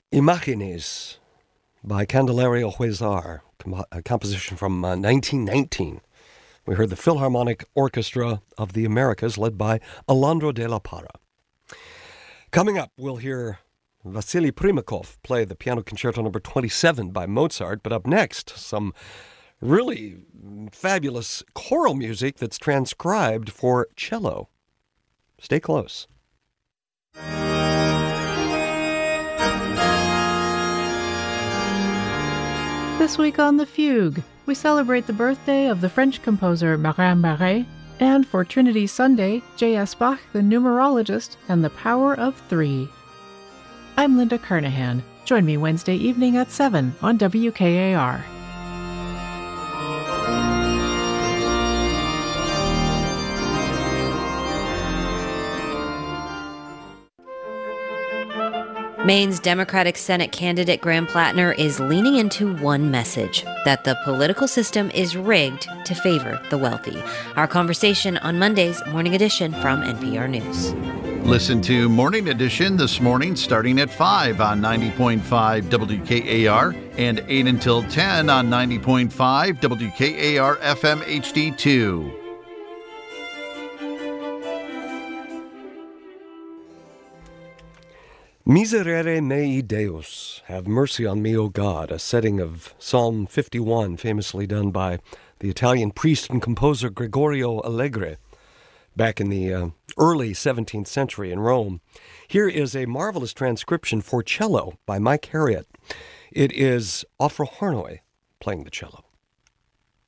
Imágenes by Candelario Huizar, a composition from 1919. We heard the Philharmonic Orchestra of the Americas led by Alejandro de la Parra. Coming up, we'll hear Vasily Primakov play the Piano Concerto No. 27 by Mozart, but up next, some really fabulous choral music that's transcribed for cello. Stay close. This week on The Fugue, we celebrate the birthday of the French composer Marin Barré, and for Trinity Sunday, J.S. Bach, the numerologist, and the power of 3. I'm Linda Carnahan. Join me Wednesday evening at 7 on WKAR. Maine's Democratic Senate candidate Graham Plattner is leaning into one message, that the political system is rigged to favor the wealthy. Our conversation on Monday's Morning Edition from NPR News. Listen to Morning Edition this morning starting at 5 on 90.5 WKAR and 8 until 10 on 90.5 WKAR FM HD2. Miserere mei Deus, have mercy on me, O God, a setting of Psalm 51, famously done by the Italian priest and composer Gregorio Allegri back in the early 17th century in Rome. Here is a marvelous transcription for cello by Mike Harriott. It is Ofra Harnoy playing the cello.